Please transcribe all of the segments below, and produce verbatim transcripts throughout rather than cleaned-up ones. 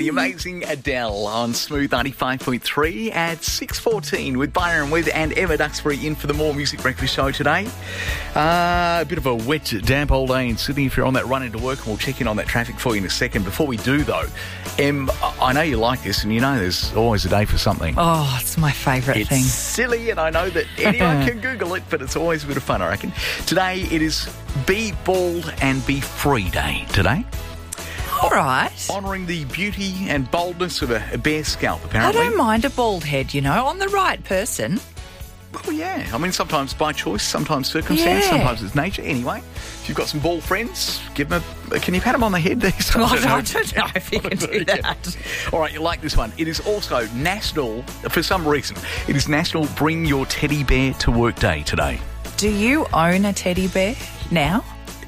the amazing Adele on Smooth ninety-five point three at six fourteen with Byron With and Emma Duxbury in for the More Music Breakfast Show today. Uh, a bit of a wet, damp old day in Sydney if you're on that run into work, and we'll check in on that traffic for you in a second. Before we do, though, Em, I know you like this, and you know there's always a day for something. Oh, it's my favourite it's thing. It's silly, and I know that anyone can Google it, but it's always a bit of fun, I reckon. Today, it is Be Bald and Be Free Day today. All right. Honouring the beauty and boldness of a, a bare scalp, I apparently. don't mind a bald head, you know, on the right person. Well, yeah. I mean, sometimes by choice, sometimes circumstance, Yeah. sometimes it's nature. Anyway, if you've got some bald friends, give them a... Can you pat them on the head? These Oh, I don't know if you can do that. All right, you like this one. It is also National, for some reason, it is National Bring Your Teddy Bear to Work Day today. Do you own a teddy bear now?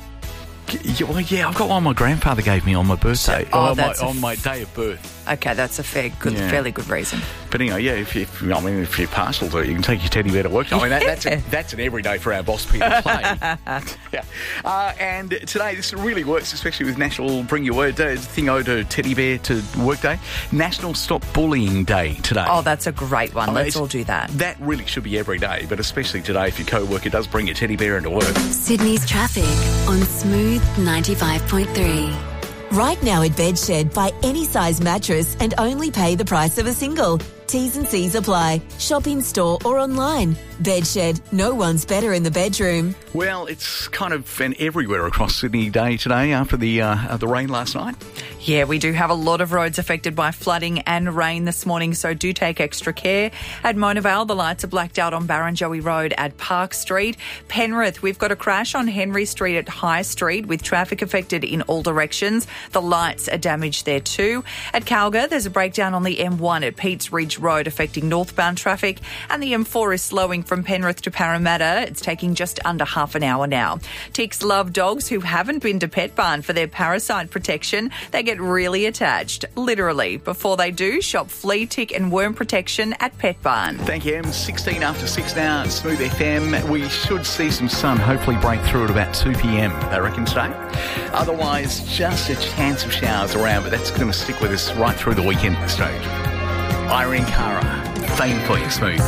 Yeah, well, yeah, I've got one my grandfather gave me on my birthday, Oh, on, my, that's a on my f- day of birth. Okay, that's a fair, good, Yeah. fairly good reason. But anyway, yeah, if, if I mean, if you're partial to it, you can take your teddy bear to work. I mean, that, that's a, Yeah. that's an everyday for our boss people to play. yeah. Uh, and today, this really works, especially with National Bring Your Word Day, thing owed to Teddy Bear to Work Day. National Stop Bullying Day today. Oh, that's a great one. I mean, Let's it's- all do that. That really should be every day, but especially today if your co-worker does bring your teddy bear into work. Sydney's traffic on Smooth ninety-five point three. Right now at Bedshed, buy any size mattress and only pay the price of a single. T's and C's apply. Shop in store or online. Bedshed, no one's better in the bedroom. Well, it's kind of an everywhere across Sydney day today after the uh, the rain last night. Yeah, we do have a lot of roads affected by flooding and rain this morning, so do take extra care. At Mona Vale, the lights are blacked out on Barrenjoey Road at Park Street. Penrith, we've got a crash on Henry Street at High Street with traffic affected in all directions. The lights are damaged there too. At Calgary, there's a breakdown on the M one at Peats Ridge Road affecting northbound traffic, and the M four is slowing from Penrith to Parramatta. It's taking just under half an hour now. Ticks love dogs who haven't been to Pet Barn for their parasite protection. They get really attached, literally. Before they do, shop flea, tick and worm protection at Pet Barn. Thank you, Em. sixteen after six now at Smooth F M. We should see some sun hopefully break through at about two p.m, I reckon, today. Otherwise, just a chance of showers around, but that's going to stick with us right through the weekend at this stage. Irene Cara, fame for you, Smooth.